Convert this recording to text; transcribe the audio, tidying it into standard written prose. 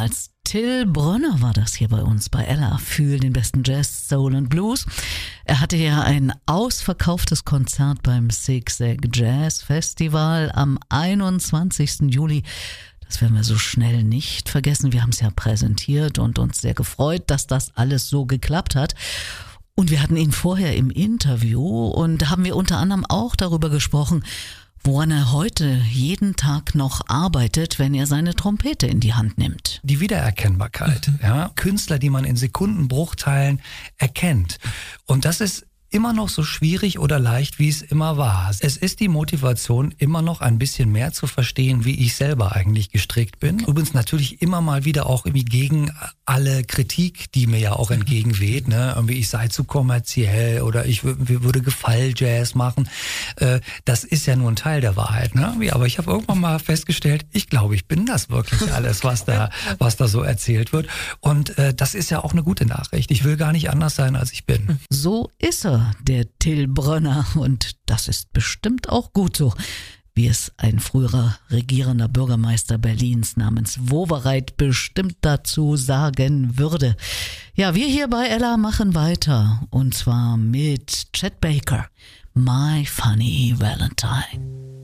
damals. Till Brönner war das hier bei uns bei Ella für den besten Jazz, Soul und Blues. Er hatte ja ein ausverkauftes Konzert beim Zig-Zag Jazz Festival am 21. Juli. Das werden wir so schnell nicht vergessen. Wir haben es ja präsentiert und uns sehr gefreut, dass das alles so geklappt hat. Und wir hatten ihn vorher im Interview und da haben wir unter anderem auch darüber gesprochen, woran er heute jeden Tag noch arbeitet, wenn er seine Trompete in die Hand nimmt. Die Wiedererkennbarkeit, ja, Künstler, die man in Sekundenbruchteilen erkennt. Und das ist immer noch so schwierig oder leicht, wie es immer war. Es ist die Motivation, immer noch ein bisschen mehr zu verstehen, wie ich selber eigentlich gestrickt bin. Übrigens natürlich immer mal wieder auch irgendwie gegen alle Kritik, die mir ja auch entgegenweht, ne? Irgendwie ich sei zu kommerziell oder ich würde Gefall-Jazz machen. Das ist ja nur ein Teil der Wahrheit, ne? Aber ich habe irgendwann mal festgestellt, ich glaube, ich bin das wirklich alles, was da so erzählt wird. Und das ist ja auch eine gute Nachricht. Ich will gar nicht anders sein, als ich bin. So ist er, der Till Brönner, und das ist bestimmt auch gut so, wie es ein früherer regierender Bürgermeister Berlins namens Wowereit bestimmt dazu sagen würde. Ja, wir hier bei Ella machen weiter, und zwar mit Chet Baker, My Funny Valentine.